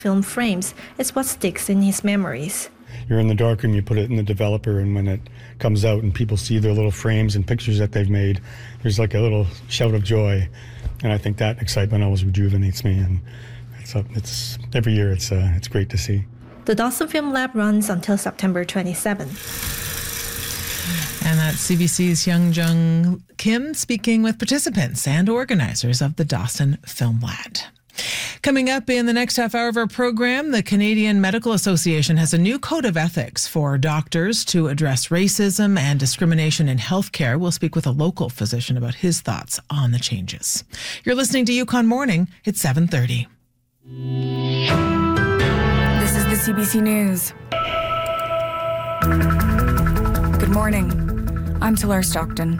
film frames is what sticks in his memories. You're in the darkroom, you put it in the developer, and when it comes out and people see their little frames and pictures that they've made, there's like a little shout of joy. And I think that excitement always rejuvenates me, and it's every year it's great to see. The Dawson Film Lab runs until September 27. And that's CBC's Young Jung Kim speaking with participants and organizers of the Dawson Film Lab. Coming up in the next half hour of our program, the Canadian Medical Association has a new code of ethics for doctors to address racism and discrimination in healthcare. We'll speak with a local physician about his thoughts on the changes. You're listening to Yukon Morning. It's 7:30. This is the CBC News. Good morning. I'm Talar Stockton.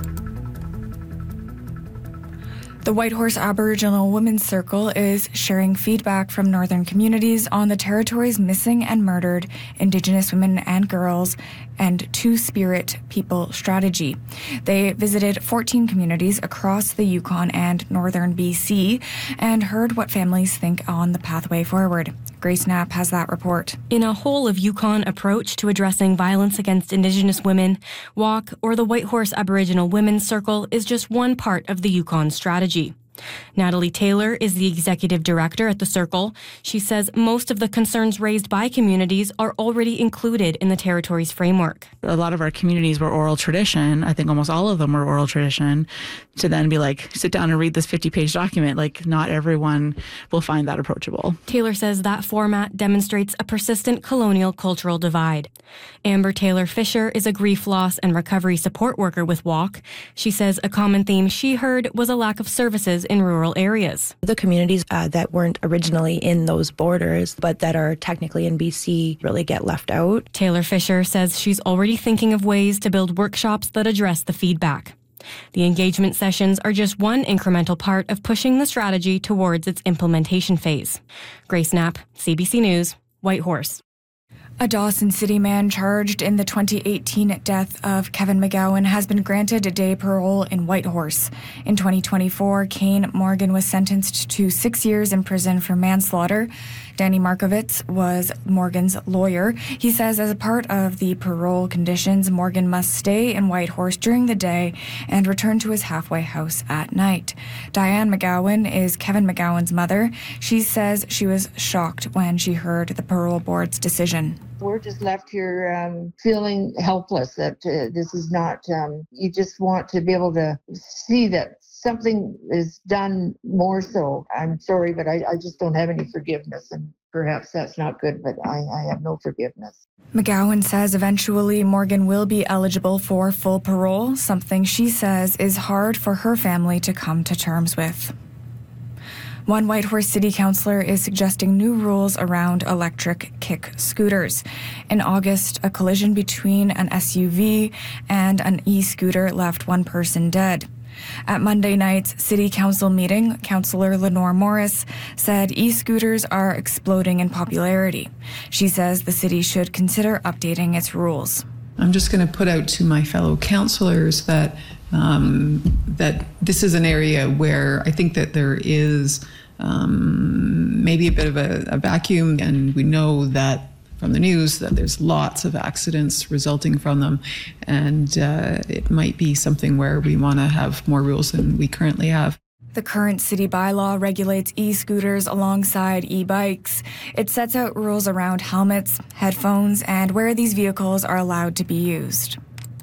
The Whitehorse Aboriginal Women's Circle is sharing feedback from northern communities on the territory's missing and murdered Indigenous women and girls and Two-Spirit People strategy. They visited 14 communities across the Yukon and northern BC and heard what families think on the pathway forward. Grace Knapp has that report. In a whole of Yukon approach to addressing violence against Indigenous women, WALK, or the Whitehorse Aboriginal Women's Circle, is just one part of the Yukon strategy. Natalie Taylor is the executive director at the Circle. She says most of the concerns raised by communities are already included in the territory's framework. A lot of our communities were oral tradition. I think almost all of them were oral tradition. To then be like, sit down and read this 50-page document, like not everyone will find that approachable. Taylor says that format demonstrates a persistent colonial cultural divide. Amber Taylor Fisher is a grief loss and recovery support worker with WALK. She says a common theme she heard was a lack of services in rural areas. The communities that weren't originally in those borders, but that are technically in BC, really get left out. Taylor Fisher says she's already thinking of ways to build workshops that address the feedback. The engagement sessions are just one incremental part of pushing the strategy towards its implementation phase. Grace Knapp, CBC News, Whitehorse. A Dawson City man charged in the 2018 death of Kevin McGowan has been granted a day parole in Whitehorse. In 2024, Kane Morgan was sentenced to 6 years in prison for manslaughter. Danny Markovitz was Morgan's lawyer. He says as a part of the parole conditions, Morgan must stay in Whitehorse during the day and return to his halfway house at night. Diane McGowan is Kevin McGowan's mother. She says she was shocked when she heard the parole board's decision. We're just left here feeling helpless that this is not, you just want to be able to see that something is done more so. I'm sorry, but I just don't have any forgiveness, and perhaps that's not good, but I have no forgiveness. McGowan says eventually Morgan will be eligible for full parole, something she says is hard for her family to come to terms with. One Whitehorse City Councillor is suggesting new rules around electric kick scooters. In August, a collision between an SUV and an e-scooter left one person dead. At Monday night's City Council meeting, Councillor Lenore Morris said e-scooters are exploding in popularity. She says the city should consider updating its rules. I'm just going to put out to my fellow councillors that that this is an area where I think that there is maybe a bit of a vacuum, and we know that from the news that there's lots of accidents resulting from them, and it might be something where we want to have more rules than we currently have. The current city bylaw regulates e-scooters alongside e-bikes. It sets out rules around helmets, headphones, and where these vehicles are allowed to be used.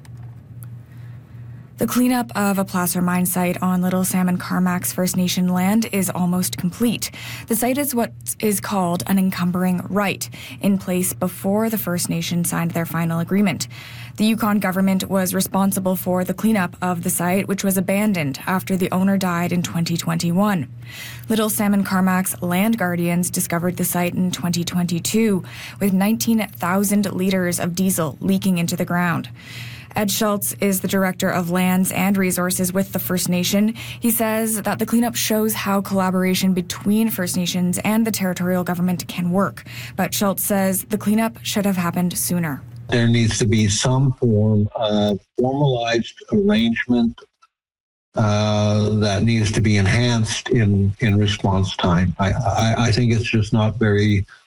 The cleanup of a placer mine site on Little Salmon Carmacks First Nation land is almost complete. The site is what is called an encumbering right, in place before the First Nation signed their final agreement. The Yukon government was responsible for the cleanup of the site, which was abandoned after the owner died in 2021. Little Salmon Carmacks land guardians discovered the site in 2022 with 19,000 litres of diesel leaking into the ground. Ed Schultz is the Director of Lands and Resources with the First Nation. He says that the cleanup shows how collaboration between First Nations and the territorial government can work. But Schultz says the cleanup should have happened sooner. There needs to be some form of formalized arrangement that needs to be enhanced in response time. I think it's just not very